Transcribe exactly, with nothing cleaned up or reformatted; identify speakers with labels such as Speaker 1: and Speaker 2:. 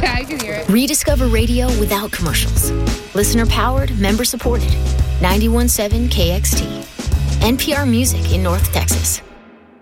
Speaker 1: Yeah, I can hear it.
Speaker 2: Rediscover radio without commercials. Listener powered, member supported. ninety-one point seven K X T. N P R Music in North Texas.